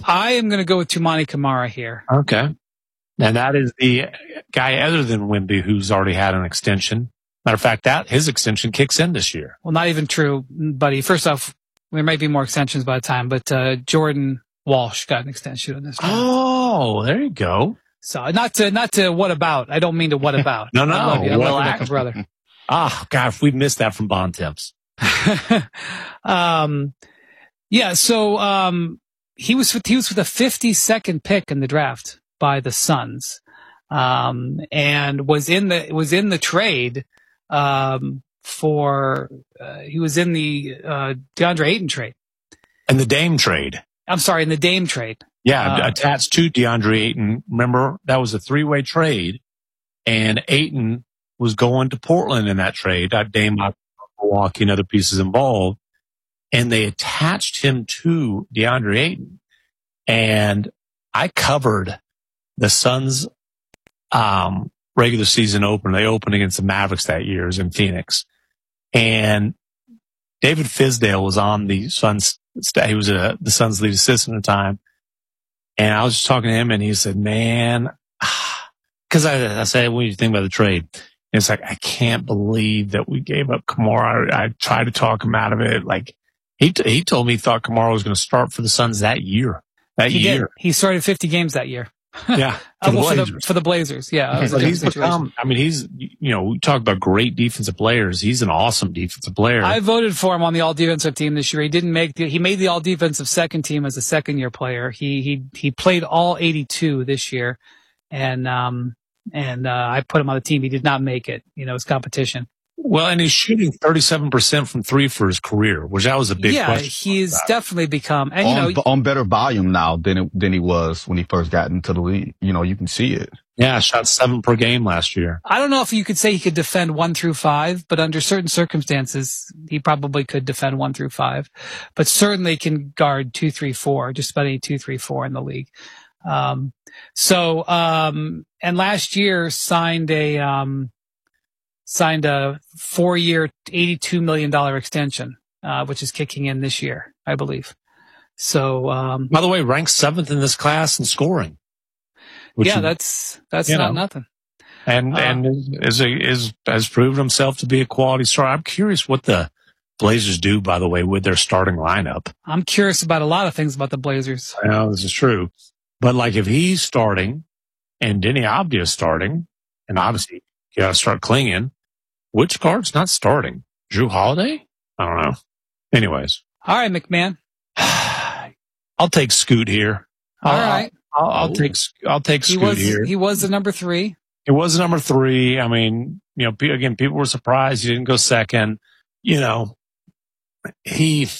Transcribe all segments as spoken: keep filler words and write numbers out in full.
I am going to go with Toumani Camara here. Okay. And that is the guy other than Wemby who's already had an extension. Matter of fact, that his extension kicks in this year. Well, not even true, buddy. First off, there might be more extensions by the time, but uh, Jordan Walsh got an extension in this draft. Oh, there you go. So not to not to what about. I don't mean to what about. no, no, I love you. I well, love you like a brother. Ah, oh, God, if we missed that from Bond Temps. um, yeah. So um, he was with, he was with the fifty-second pick in the draft by the Suns, um, and was in the was in the trade um, for uh, he was in the uh, DeAndre Ayton trade and the Dame trade. I'm sorry, in the Dame trade. Yeah, uh, attached to DeAndre Ayton. Remember, that was a three-way trade, and Ayton was going to Portland in that trade. That Dame, Milwaukee, and other pieces involved, and they attached him to DeAndre Ayton. And I covered the Suns' um, regular season opener. They opened against the Mavericks that year. It was in Phoenix, and David Fizdale was on the Suns. He was a, the Suns' lead assistant at the time. And I was just talking to him, and he said, man, because I, I said, what do you think about the trade? And it's like, I can't believe that we gave up Kamara. I, I tried to talk him out of it. Like, he t- he told me he thought Kamara was going to start for the Suns that year. That he year. Did. He started fifty games that year. Yeah. For, well, the for, the, for the Blazers. Yeah. But he's become, I mean, he's, you know, we talk about great defensive players. He's an awesome defensive player. I voted for him on the all defensive team this year. He didn't make the, he made the all defensive second team as a second year player. He, he, he played all eighty-two this year. And, um, and, uh, I put him on the team. He did not make it. You know, it's competition. Well, and he's shooting thirty-seven percent from three for his career, which that was a big yeah, question. Yeah, he's definitely become, and you on, know, on better volume now than it, than he was when he first got into the league. You know, you can see it. Yeah, shot seven per game last year. I don't know if you could say he could defend one through five, but under certain circumstances, he probably could defend one through five, but certainly can guard two, three, four, just about any two, three, four in the league. Um, so, um, and last year signed a, um, signed a four-year, eighty-two million dollars extension, uh, which is kicking in this year, I believe. So, um, by the way, ranked seventh in this class in scoring. Yeah, is, that's that's not know, nothing. And uh, and is, is has proven himself to be a quality star. I'm curious what the Blazers do, by the way, with their starting lineup. I'm curious about a lot of things about the Blazers. I know this is true, but like if he's starting and Denny Abdia is starting, and obviously you got to start clinging. Which guard's not starting? Drew Holiday? I don't know. Anyways. All right, McMahon. I'll take Scoot here. All I'll, right. I'll, I'll take I'll take Scoot he was, here. He was the number three. He was the number three. I mean, you know, again, people were surprised he didn't go second. You know, he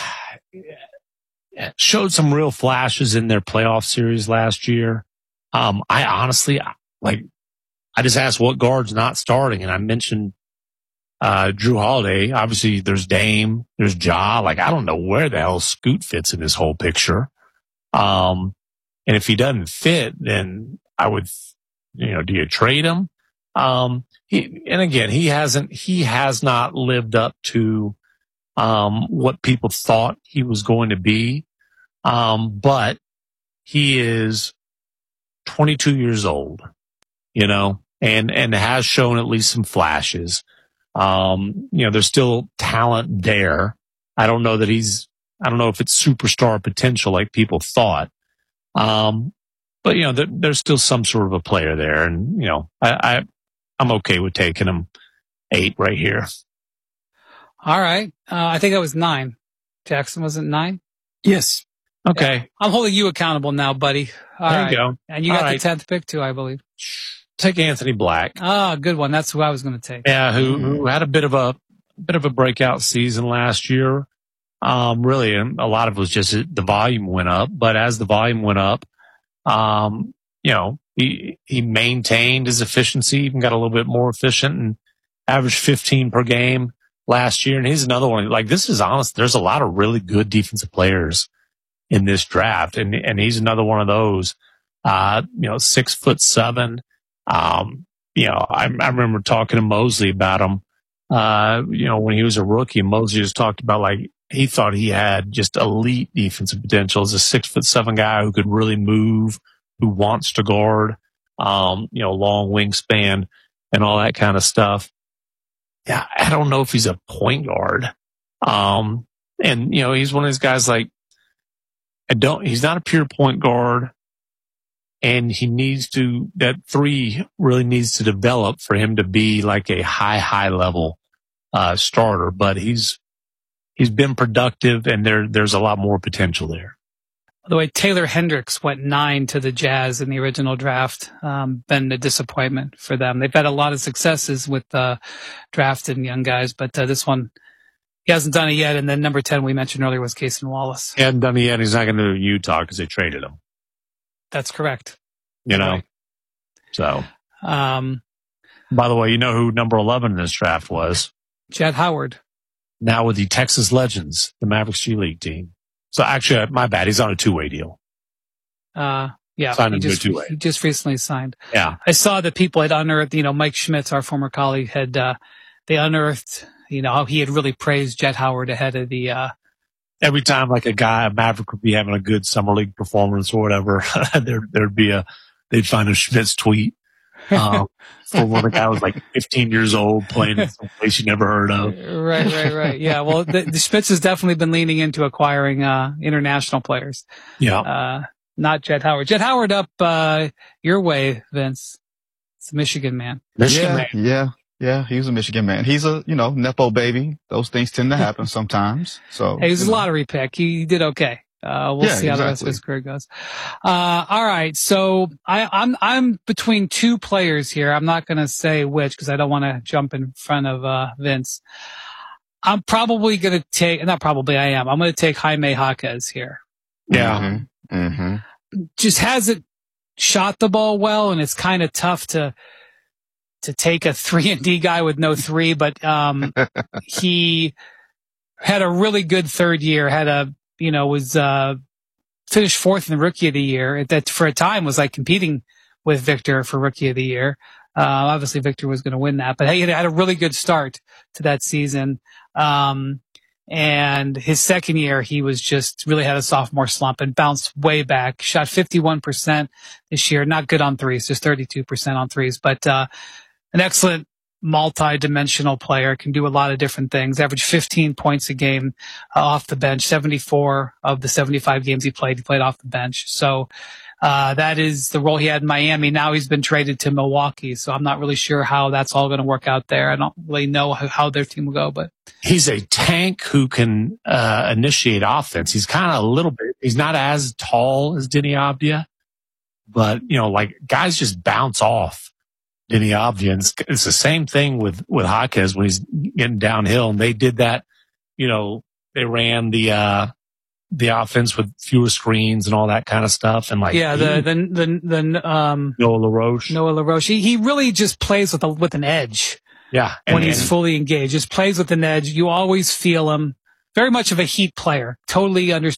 God, showed some real flashes in their playoff series last year. Um, I honestly, like, I just asked what guard's not starting, and I mentioned Uh, Drew Holiday. Obviously, there's Dame, there's Ja. Like, I don't know where the hell Scoot fits in this whole picture. Um, and if he doesn't fit, then I would, you know, do you trade him? Um, he, and again, he hasn't, he has not lived up to, um, what people thought he was going to be. Um, but he is twenty-two years old, you know, and, and has shown at least some flashes. Um, you know, there's still talent there. I don't know that he's, I don't know if it's superstar potential like people thought. Um, but you know, there, there's still some sort of a player there. And, you know, I, I, I'm okay with taking him eight right here. All right. Uh, I think that was nine. Jackson wasn't nine? Yes. Okay. Yeah. I'm holding you accountable now, buddy. All there right. you go. And you All got right. the tenth pick too, I believe. Take Anthony Black. Ah, good one. That's who I was going to take. Yeah, who, who had a bit of a bit of a breakout season last year. Um, really, a lot of it was just the volume went up. But as the volume went up, um, you know, he he maintained his efficiency, even got a little bit more efficient, and averaged fifteen per game last year. And he's another one. Like, this is honest. There's a lot of really good defensive players in this draft, and and he's another one of those. Uh, you know, six foot seven. Um, you know, I, I remember talking to Mosley about him, uh, you know, when he was a rookie, and Mosley just talked about like he thought he had just elite defensive potential as a six foot seven guy who could really move, who wants to guard, um, you know, long wingspan and all that kind of stuff. Yeah, I don't know if he's a point guard. Um, and, you know, he's one of those guys like, I don't, he's not a pure point guard. And he needs to, that three really needs to develop for him to be like a high, high level, uh, starter. But he's, he's been productive and there, there's a lot more potential there. By the way, Taylor Hendricks went nine to the Jazz in the original draft. Um, been a disappointment for them. They've had a lot of successes with, uh, drafting young guys, but, uh, this one, he hasn't done it yet. And then number ten we mentioned earlier was Cason Wallace. He hasn't done it yet. He's not going to do Utah because they traded him. That's correct. You know, right. So, um, by the way, you know who number eleven in this draft was? Jett Howard. Now with the Texas Legends, the Mavericks G League team. So actually, my bad. He's on a two way deal. Uh, yeah. Signed he, him to a just, two-way. he just recently signed. Yeah. I saw that people had unearthed, you know, Mike Schmitz, our former colleague, had, uh, they unearthed, you know, how he had really praised Jett Howard ahead of the, uh, every time like a guy, a Maverick would be having a good summer league performance or whatever, there, there'd be a, they'd find a Schmitz tweet, um, for when the guy was like fifteen years old playing in some place you never heard of. Right, right, right. Yeah. Well, the, the Schmitz has definitely been leaning into acquiring, uh, international players. Yeah. Uh, not Jett Howard. Jett Howard up, uh, your way, Vince. It's a Michigan man. Michigan yeah, man. Yeah. Yeah. He's a Michigan man. He's a, you know, Nepo baby. Those things tend to happen sometimes. So hey, he was a you know. lottery pick. He did okay. Uh, we'll Yeah, see how the rest of exactly. his career goes. Uh, all right. So I, I'm, I'm between two players here. I'm not going to say which because I don't want to jump in front of, uh, Vince. I'm probably going to take, not probably I am. I'm going to take Jaime Jaquez here. Yeah. Mm-hmm. Mm-hmm. Just hasn't shot the ball well. And it's kind of tough to, to take a three and D guy with no three, but, um, he had a really good third year, had a, you know, was, uh, finished fourth in the rookie of the year. That for a time was like competing with Victor for rookie of the year. Uh, obviously Victor was going to win that, but hey, he had a really good start to that season. Um, and his second year, he was just really had a sophomore slump and bounced way back, shot fifty-one percent this year. Not good on threes, just thirty-two percent on threes, but, uh, an excellent multi-dimensional player, can do a lot of different things, averaged fifteen points a game uh, off the bench, seventy-four of the seventy-five games he played, he played off the bench. So, uh, that is the role he had in Miami. Now he's been traded to Milwaukee. So I'm not really sure how that's all going to work out there. I don't really know how, how their team will go, but he's a tank who can, uh, initiate offense. He's kind of a little bit, he's not as tall as Denny Avdia, but you know, like guys just bounce off Denny Avdia. And it's, it's the same thing with, with Jaquez when he's getting downhill. And they did that, you know, they ran the, uh, the offense with fewer screens and all that kind of stuff. And like, yeah, the, the, the, the, um, Noah LaRoche. Noah LaRoche, he, he really just plays with a, with an edge. Yeah. When and, he's and, fully engaged, just plays with an edge. You always feel him very much of a Heat player. Totally understands